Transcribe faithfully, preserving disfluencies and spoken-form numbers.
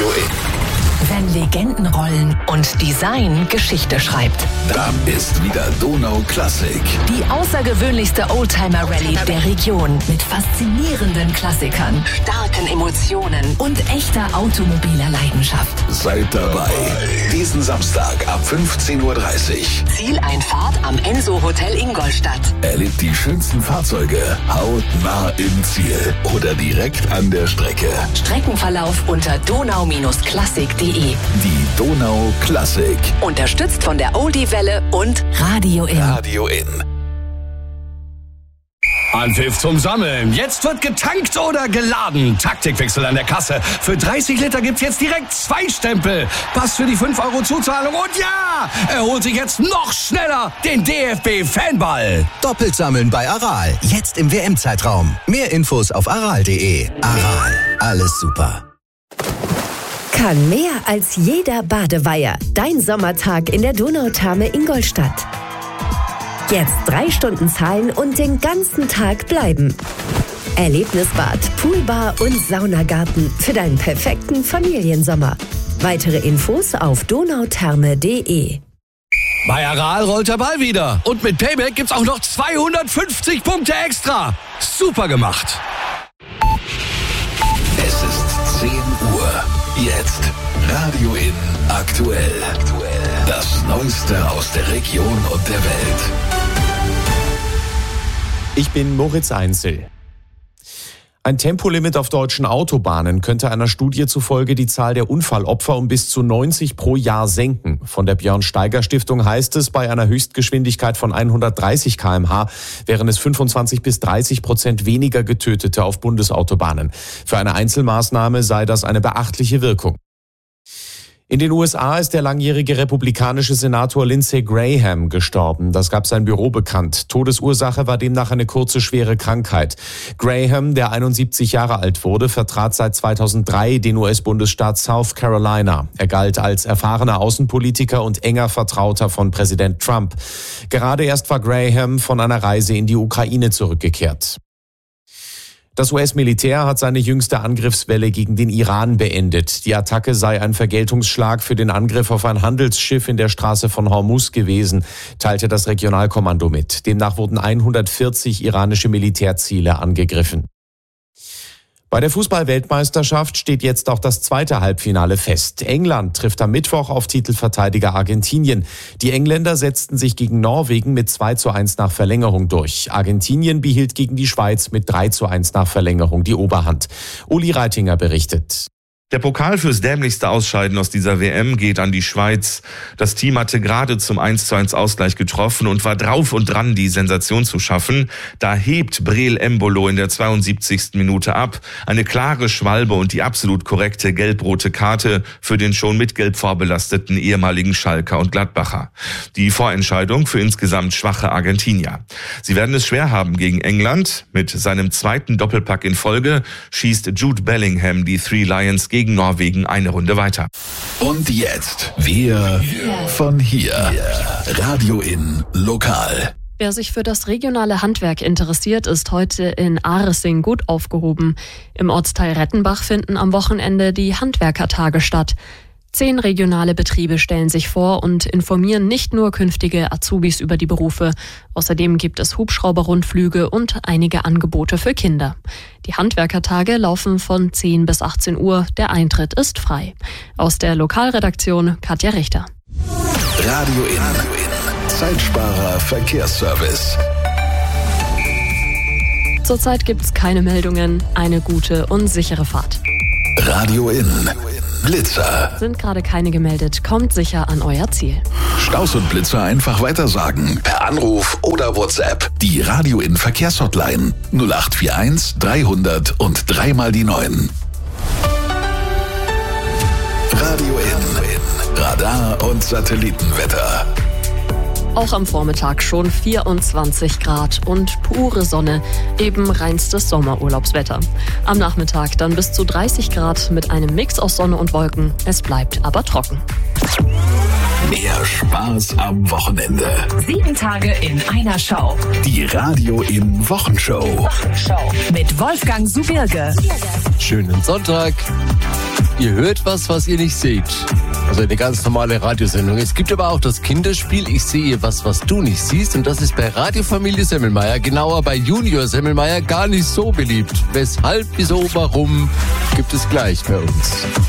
Radio In. Wenn Legenden rollen und Design Geschichte schreibt. Dann ist wieder Donau Klassik. Die außergewöhnlichste Oldtimer-Rallye der Region mit faszinierenden Klassikern, starken Emotionen und echter automobiler Leidenschaft. Seid dabei. Diesen Samstag ab fünfzehn Uhr dreißig. Zieleinfahrt am Enso Hotel Ingolstadt. Erlebt die schönsten Fahrzeuge hautnah im Ziel oder direkt an der Strecke. Streckenverlauf unter donau Klassik punkt de. Die Donau Klassik. Unterstützt von der Oldie-Welle und Radio In. Radio In. Anpfiff zum Sammeln. Jetzt wird getankt oder geladen. Taktikwechsel an der Kasse. Für dreißig Liter gibt's jetzt direkt zwei Stempel. Pass für die fünf Euro Zuzahlung. Und ja, er holt sich jetzt noch schneller den D F B-Fanball. Doppelt sammeln bei Aral. Jetzt im W M-Zeitraum. Mehr Infos auf aral punkt de. Aral. Alles super. Kann mehr als jeder Badeweiher. Dein Sommertag in der Donautherme Ingolstadt. Jetzt drei Stunden zahlen und den ganzen Tag bleiben. Erlebnisbad, Poolbar und Saunagarten für deinen perfekten Familiensommer. Weitere Infos auf donautherme punkt de. Bei Aral rollt der Ball wieder. Und mit Payback gibt's auch noch zweihundertfünfzig Punkte extra. Super gemacht. Es ist zehn Uhr. Jetzt Radio In aktuell. Das Neueste aus der Region und der Welt. Ich bin Moritz Einzel. Ein Tempolimit auf deutschen Autobahnen könnte einer Studie zufolge die Zahl der Unfallopfer um bis zu neunzig pro Jahr senken. Von der Björn-Steiger-Stiftung heißt es, bei einer Höchstgeschwindigkeit von hundertdreißig Kilometer pro Stunde wären es fünfundzwanzig bis dreißig Prozent weniger Getötete auf Bundesautobahnen. Für eine Einzelmaßnahme sei das eine beachtliche Wirkung. In den U S A ist der langjährige republikanische Senator Lindsey Graham gestorben. Das gab sein Büro bekannt. Todesursache war demnach eine kurze, schwere Krankheit. Graham, der einundsiebzig Jahre alt wurde, vertrat seit zweitausenddrei den U S-Bundesstaat South Carolina. Er galt als erfahrener Außenpolitiker und enger Vertrauter von Präsident Trump. Gerade erst war Graham von einer Reise in die Ukraine zurückgekehrt. Das U S-Militär hat seine jüngste Angriffswelle gegen den Iran beendet. Die Attacke sei ein Vergeltungsschlag für den Angriff auf ein Handelsschiff in der Straße von Hormuz gewesen, teilte das Regionalkommando mit. Demnach wurden hundertvierzig iranische Militärziele angegriffen. Bei der Fußball-Weltmeisterschaft steht jetzt auch das zweite Halbfinale fest. England trifft am Mittwoch auf Titelverteidiger Argentinien. Die Engländer setzten sich gegen Norwegen mit zwei zu eins nach Verlängerung durch. Argentinien behielt gegen die Schweiz mit drei zu eins nach Verlängerung die Oberhand. Uli Reitinger berichtet. Der Pokal fürs dämlichste Ausscheiden aus dieser W M geht an die Schweiz. Das Team hatte gerade zum eins zu eins Ausgleich getroffen und war drauf und dran, die Sensation zu schaffen. Da hebt Breel Embolo in der zweiundsiebzigsten Minute ab. Eine klare Schwalbe und die absolut korrekte gelb-rote Karte für den schon mit Gelb vorbelasteten ehemaligen Schalker und Gladbacher. Die Vorentscheidung für insgesamt schwache Argentinier. Sie werden es schwer haben gegen England. Mit seinem zweiten Doppelpack in Folge schießt Jude Bellingham die Three Lions gegen gegen Norwegen eine Runde weiter. Und jetzt wir von hier. Radio In Lokal. Wer sich für das regionale Handwerk interessiert, ist heute in Aresing gut aufgehoben. Im Ortsteil Rettenbach finden am Wochenende die Handwerkertage statt. Zehn regionale Betriebe stellen sich vor und informieren nicht nur künftige Azubis über die Berufe. Außerdem gibt es Hubschrauber-Rundflüge und einige Angebote für Kinder. Die Handwerkertage laufen von zehn bis achtzehn Uhr. Der Eintritt ist frei. Aus der Lokalredaktion Katja Richter. Radio In. Zeitsparer Verkehrsservice. Zurzeit gibt es keine Meldungen. Eine gute und sichere Fahrt. Radio In. Blitzer. Sind gerade keine gemeldet. Kommt sicher an euer Ziel. Staus und Blitzer einfach weitersagen. Per Anruf oder WhatsApp. Die Radio In Verkehrshotline null acht vier eins dreihundert und dreimal die neun. Radio In. Radar und Satellitenwetter. Auch am Vormittag schon vierundzwanzig Grad und pure Sonne, eben reinstes Sommerurlaubswetter. Am Nachmittag dann bis zu dreißig Grad mit einem Mix aus Sonne und Wolken. Es bleibt aber trocken. Mehr Spaß am Wochenende. Sieben Tage in einer Show. Die Radio In Wochenshow. Wochenshow. Mit Wolfgang Subirge. Schönen Sonntag. ihr hört was, was ihr nicht seht. Also eine ganz normale Radiosendung. Es gibt aber auch das Kinderspiel Ich sehe was, was du nicht siehst. Und das ist bei Radiofamilie Semmelmeier, genauer bei Junior Semmelmeier, gar nicht so beliebt. Weshalb, wieso, warum, gibt es gleich bei uns.